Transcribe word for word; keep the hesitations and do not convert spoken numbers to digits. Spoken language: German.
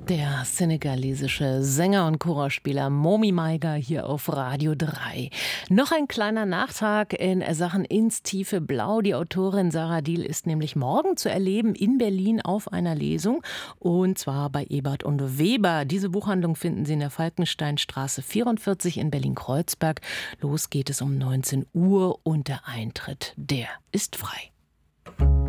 Der senegalesische Sänger und Chorspieler Momi Maiga hier auf Radio drei. Noch ein kleiner Nachtrag in Sachen Ins tiefe Blau. Die Autorin Sarah Diehl ist nämlich morgen zu erleben in Berlin auf einer Lesung. Und zwar bei Ebert und Weber. Diese Buchhandlung finden Sie in der Falkensteinstraße vierundvierzig in Berlin-Kreuzberg. Los geht es um neunzehn Uhr und der Eintritt, der ist frei.